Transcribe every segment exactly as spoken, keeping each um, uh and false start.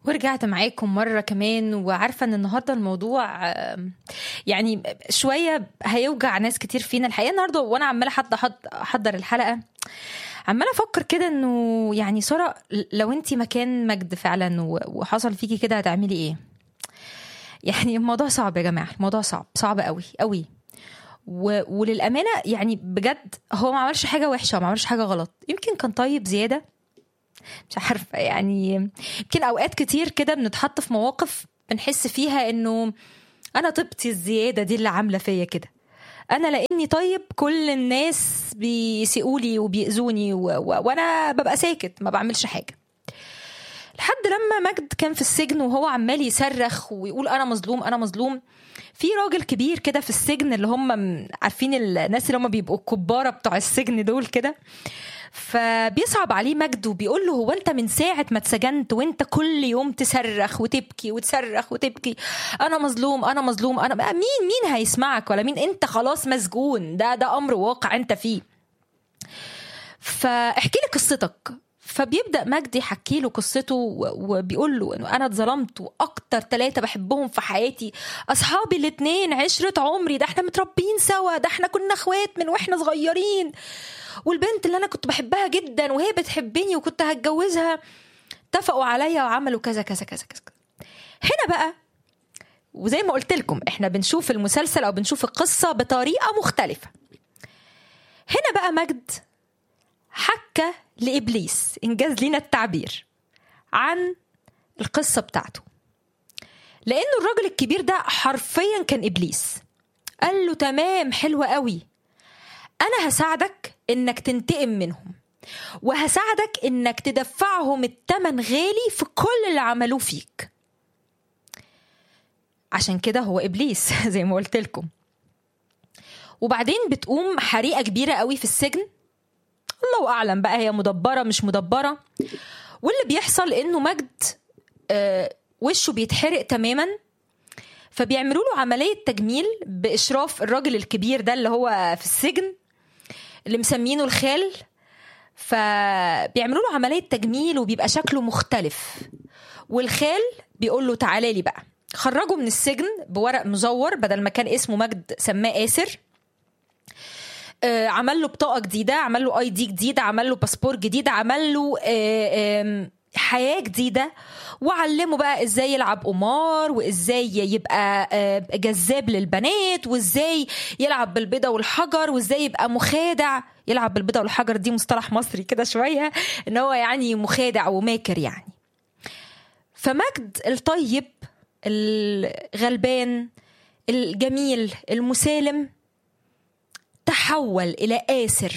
ورجعت معاكم مرة كمان، وعارفة ان النهاردة الموضوع آم، يعني شوية هيوجع ناس كتير فينا الحقيقة. النهاردة وانا عمالة حتى احضر الحلقة عمالة افكر كده انه يعني سارة، لو انتي مكان مجد فعلا و- وحصل فيكي كده هتعملي ايه؟ يعني الموضوع صعب يا جماعة، الموضوع صعب صعب قوي قوي. و... وللأمانة يعني بجد هو ما عملش حاجة وحشة، ما عملش حاجة غلط، يمكن كان طيب زيادة. مش عارفة يعني، يمكن أوقات كتير كده بنتحط في مواقف بنحس فيها إنه أنا طيبتي الزيادة دي اللي عاملة فيا كده، أنا لأني طيب كل الناس بيسيئولي وبيأذوني و... و... وأنا ببقى ساكت ما بعملش حاجة. لحد لما مجد كان في السجن وهو عمال يصرخ ويقول أنا مظلوم أنا مظلوم، في راجل كبير كده في السجن، اللي هم عارفين الناس اللي هم بيبقوا الكبارة بتوع السجن دول كده، فبيصعب عليه مجد وبيقول له هو انت من ساعة ما اتسجنت وانت كل يوم تصرخ وتبكي وتصرخ وتبكي انا مظلوم انا مظلوم انا بقى، مين مين هيسمعك ولا مين؟ انت خلاص مسجون، ده ده امر واقع انت فيه، فاحكي لي قصتك. فبيبدأ مجدي يحكي له قصته وبيقول له انه انا اتظلمت، واكتر ثلاثة بحبهم في حياتي اصحابي الاتنين عشرة عمري، ده احنا متربيين سوا، ده احنا كنا اخوات من واحنا صغيرين، والبنت اللي انا كنت بحبها جدا وهي بتحبني وكنت هتجوزها اتفقوا عليا وعملوا كذا كذا كذا كذا. هنا بقى، وزي ما قلت لكم احنا بنشوف المسلسل او بنشوف القصة بطريقة مختلفة. هنا بقى مجد حكى لإبليس، إنجاز لنا التعبير، عن القصة بتاعته، لأنه الراجل الكبير ده حرفيا كان إبليس. قال له تمام، حلوة قوي، أنا هساعدك إنك تنتقم منهم، وهساعدك إنك تدفعهم التمن غالي في كل اللي عملوه فيك. عشان كده هو إبليس زي ما قلت لكم. وبعدين بتقوم حريقة كبيرة قوي في السجن، الله أعلم بقى هي مدبرة مش مدبرة. واللي بيحصل إنه مجد آه وشه بيتحرق تماما، فبيعملوا له عملية تجميل بإشراف الراجل الكبير ده اللي هو في السجن اللي مسمينه الخال. فبيعملوا له عملية تجميل وبيبقى شكله مختلف، والخال بيقول له تعالى لي بقى، خرجه من السجن بورق مزور، بدل ما كان اسمه مجد سماه آسر. آه عمل له بطاقة جديدة، عمل له اي دي جديد، عمل له باسبور جديد، عمل له آه آه حياة جديدة، وعلمه بقى ازاي يلعب قمار، وازاي يبقى جذاب للبنات، وازاي يلعب بالبيضة والحجر، وازاي يبقى مخادع. يلعب بالبيضة والحجر دي مصطلح مصري كده شوية، ان هو يعني مخادع وماكر يعني. فمجد الطيب الغلبان الجميل المسالم تحول إلى آسر.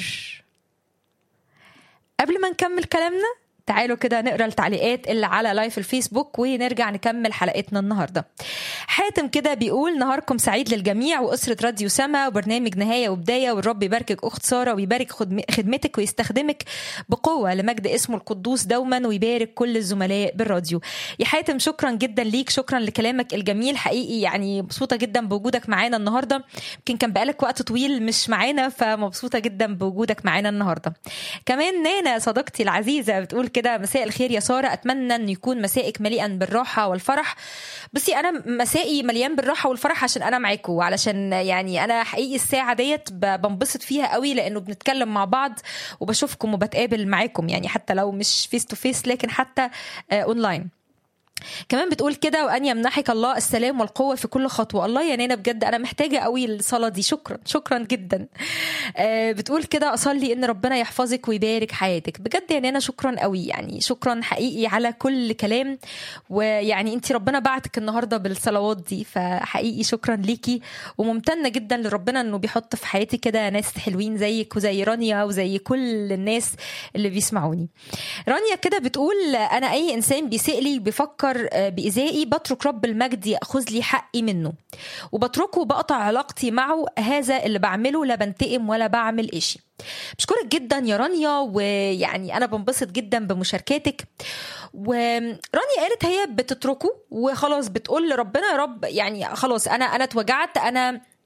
قبل ما نكمل كلامنا تعالوا كده نقرأ التعليقات اللي على لايف الفيسبوك ونرجع نكمل حلقتنا النهاردة. حاتم كده بيقول نهاركم سعيد للجميع وأسرة راديو سما وبرنامج نهاية وبداية، والرب يباركك أخت سارة ويبارك خدمتك ويستخدمك بقوة لمجد اسمه القدوس دوما، ويبارك كل الزملاء بالراديو. يا حاتم شكرا جدا ليك، شكرا لكلامك الجميل، حقيقي يعني مبسوطة جدا بوجودك معانا النهاردة، يمكن كان بقالك وقت طويل مش معانا، فمبسوطة جدا بوجودك معانا النهاردة. كمان نانا صديقتي العزيزة بتقول كده مساء الخير يا سارة، أتمنى أن يكون مسائك مليئا بالراحة والفرح. بصي أنا مسائي مليان بالراحة والفرح عشان أنا معاكم، وعلشان يعني أنا حقيقي الساعة ديت بنبسط فيها قوي، لأنه بنتكلم مع بعض وبشوفكم وبتقابل معاكم، يعني حتى لو مش فيس تو فيس لكن حتى أونلاين. كمان بتقول كده وأن يمنحك الله السلام والقوة في كل خطوة. الله يا نانا بجد أنا محتاجة قوي الصلاة دي، شكرا شكرا جدا. آه بتقول كده أصلي إن ربنا يحفظك ويبارك حياتك. بجد يا نانا شكرا قوي، يعني شكرا حقيقي على كل كلام، ويعني أنت ربنا بعتك النهاردة بالصلوات دي، فحقيقي شكرا ليكي، وممتنة جدا لربنا أنه بيحط في حياتي كده ناس حلوين زيك وزي رانيا وزي كل الناس اللي بيسمعوني. رانيا كده بتقول أنا أي إنسان بيسئ لي بيفكر بإزائي بترك رب المجد يأخذ لي حقي منه، وبتركه بقطع علاقتي معه، هذا اللي بعمله، لا بنتقم ولا بعمل إشي. بشكرك جدا يا رانيا، ويعني أنا بنبسط جدا بمشاركاتك. ورانيا قالت هي بتتركه وخلاص، بتقول لربنا يا رب يعني خلاص أنا أنا اتوجعت، أنا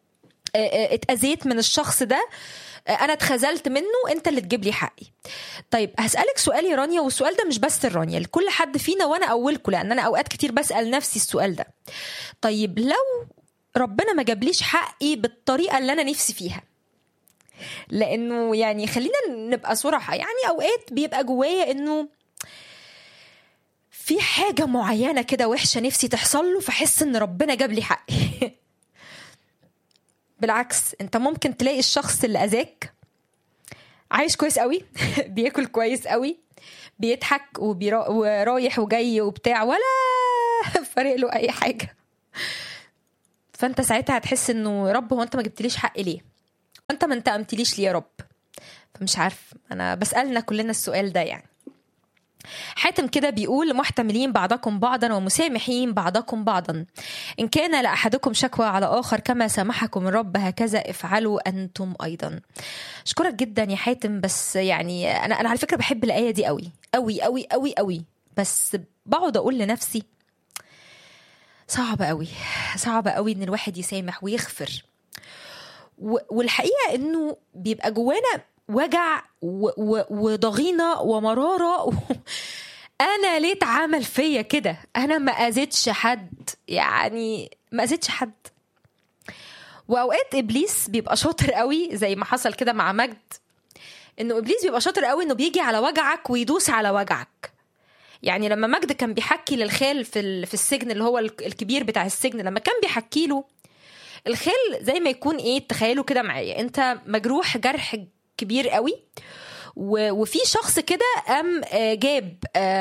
اتأذيت من الشخص ده، انا اتخذلت منه، انت اللي تجيب لي حقي. طيب هسألك سؤال يا رانيا، والسؤال ده مش بس الرانيا، لكل حد فينا، وانا اولكم لان انا اوقات كتير بسأل نفسي السؤال ده. طيب لو ربنا ما جابليش حقي بالطريقة اللي انا نفسي فيها، لانه يعني خلينا نبقى صراحة، يعني اوقات بيبقى جوايا انه في حاجة معينة كده وحشة نفسي تحصل له، فحس ان ربنا جاب لي حقي. بالعكس، انت ممكن تلاقي الشخص اللي اذاك عايش كويس قوي، بياكل كويس قوي، بيضحك وبيرا... ورايح وجاي وبتاع، ولا فارق له اي حاجة. فانت ساعتها هتحس انه رب، هو انت ما جبتليش حقي ليه؟ وانت ما انتقمتليش ليه يا رب؟ فمش عارف، انا بسألنا كلنا السؤال ده. يعني حاتم كده بيقول: محتملين بعضكم بعضا ومسامحين بعضكم بعضا، إن كان لأحدكم شكوى على آخر كما سامحكم الرب هكذا افعلوا أنتم أيضا. أشكرك جدا يا حاتم. بس يعني أنا أنا على فكرة بحب الآية دي قوي قوي قوي قوي قوي، بس بقعد أقول لنفسي صعب قوي صعب قوي إن الواحد يسامح ويغفر، والحقيقة إنه بيبقى جوانا وجع وضغينة ومرارة و... أنا ليه اتعامل فيا كده؟ أنا ما أذيتش حد، يعني ما أذيتش حد. وأوقات إبليس بيبقى شاطر قوي، زي ما حصل كده مع مجد، إنه إبليس بيبقى شاطر قوي إنه بيجي على وجعك ويدوس على وجعك. يعني لما مجد كان بيحكي للخال في في السجن، اللي هو الكبير بتاع السجن، لما كان بيحكي له الخال زي ما يكون إيه، تخيلوا كده معايا، أنت مجروح جرح كبير قوي، وفي شخص كده قام جاب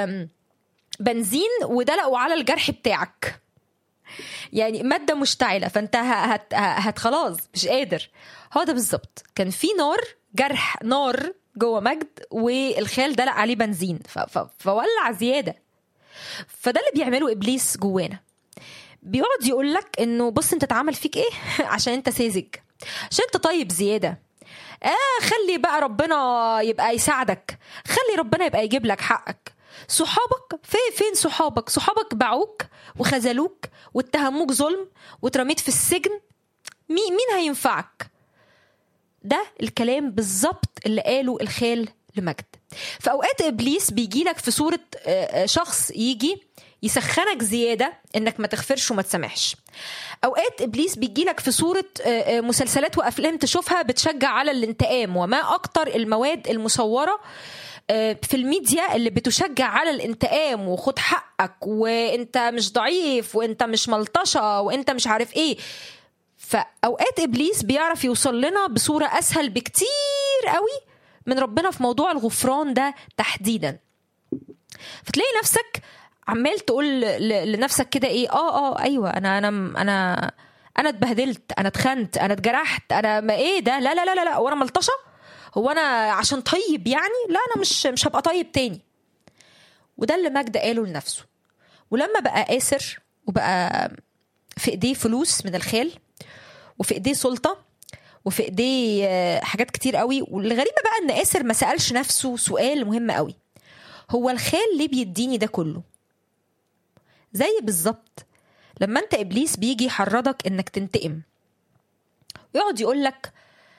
بنزين ودلقوا على الجرح بتاعك، يعني مادة مشتعلة، فانت هت, هت خلاص مش قادر. هو ده بالظبط، كان في نار، جرح نار جوه مجد، والخال دلق عليه بنزين فولع زيادة. فده اللي بيعمله إبليس جوانا، بيقعد يقول لك انه بص انت اتعمل فيك ايه عشان انت ساذج، عشان انت طيب زيادة، آه خلي بقى ربنا يبقى يساعدك، خلي ربنا يبقى يجيب لك حقك. صحابك فين فين صحابك صحابك باعوك وخذلوك واتهموك ظلم واترميت في السجن، مين مين هينفعك؟ ده الكلام بالظبط اللي قاله الخال لمجد. فأوقات إبليس بيجيلك في صورة شخص يجي يسخنك زيادة انك ما تغفرش وما تسامحش. اوقات ابليس بيجيلك في صورة مسلسلات وافلام تشوفها بتشجع على الانتقام، وما اكتر المواد المصورة في الميديا اللي بتشجع على الانتقام وخد حقك وانت مش ضعيف وانت مش ملطشة وانت مش عارف ايه. فاوقات ابليس بيعرف يوصل لنا بصورة اسهل بكتير قوي من ربنا في موضوع الغفران ده تحديدا. فتلاقي نفسك عمال تقول لنفسك كده ايه، اه اه ايوه انا انا انا انا اتبهدلت، انا اتخنت، انا اتجرحت، انا ما ايه ده، لا لا لا لا وانا ملطشه، هو انا عشان طيب يعني، لا انا مش مش هبقى طيب تاني. وده اللي مجد قاله لنفسه. ولما بقى قاسر وبقى في ايديه فلوس من الخال وفي ايديه سلطه وفي ايديه حاجات كتير قوي، والغريبه بقى ان قاسر ما سالش نفسه سؤال مهم قوي: هو الخال ليه بيديني ده كله؟ زي بالظبط لما انت ابليس بيجي يحرضك انك تنتقم ويقعد يقولك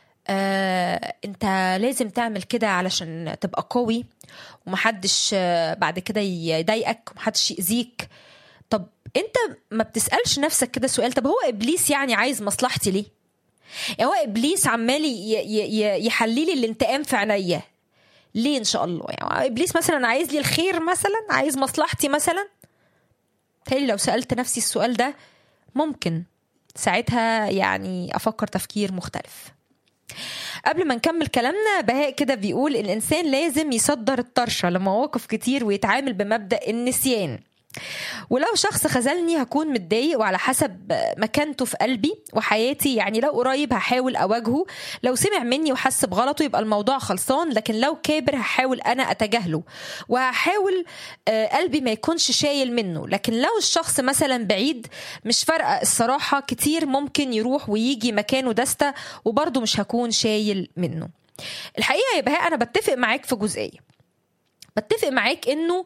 آه انت لازم تعمل كده علشان تبقى قوي ومحدش آه بعد كده يضايقك ومحدش يأذيك. طب انت ما بتسألش نفسك كده سؤال: طب هو ابليس يعني عايز مصلحتي ليه؟ يعني هو ابليس عمال يحليلي الانتقام في عينيا ليه ان شاء الله؟ يعني ابليس مثلا عايز لي الخير، مثلا عايز مصلحتي مثلا. تالي لو سألت نفسي السؤال ده ممكن ساعتها يعني أفكر تفكير مختلف. قبل ما نكمل كلامنا، بهاء كده بيقول: الإنسان لازم يصدر الطرشة لمواقف كتير ويتعامل بمبدأ النسيان. ولو شخص خذلني هكون متضايق، وعلى حسب مكانته في قلبي وحياتي، يعني لو قريب هحاول أواجهه، لو سمع مني وحس بغلطه يبقى الموضوع خلصان، لكن لو كابر هحاول أنا أتجاهله وهحاول قلبي ما يكونش شايل منه. لكن لو الشخص مثلا بعيد مش فارقة الصراحة، كتير ممكن يروح ويجي مكانه دستة وبرضه مش هكون شايل منه. الحقيقة يا بهاء أنا بتفق معاك في جزئية، بتفق معاك إنه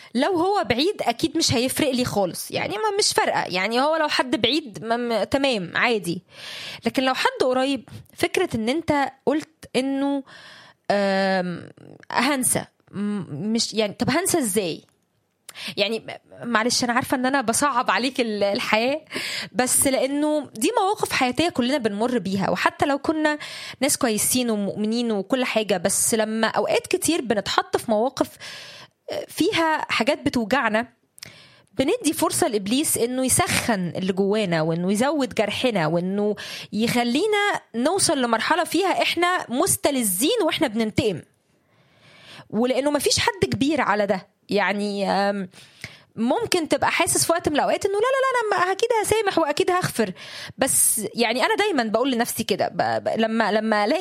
لو هو بعيد اكيد مش هيفرق لي خالص، يعني ما مش فارقه، يعني هو لو حد بعيد م- تمام عادي. لكن لو حد قريب، فكره ان انت قلت انه آم، هنسى، م- مش يعني طب هنسى ازاي؟ يعني معلش انا عارفه ان انا بصعب عليك ال- الحياه، بس لانه دي مواقف حياتيه كلنا بنمر بيها، وحتى لو كنا ناس كويسين ومؤمنين وكل حاجه، بس لما اوقات كتير بنتحط في مواقف فيها حاجات بتوجعنا، بندي فرصة لإبليس إنه يسخن اللي جوانا، وإنه يزود جرحنا، وإنه يخلينا نوصل لمرحلة فيها إحنا مستلذين وإحنا بننتقم. ولأنه مفيش حد كبير على ده، يعني آم، ممكن تبقى حاسس في وقت من الأوقات إنه لا لا لا أنا أكيد هسامح وأكيد هغفر، بس يعني أنا دايما بقول لنفسي كده ب- ب- لما لما ألاقي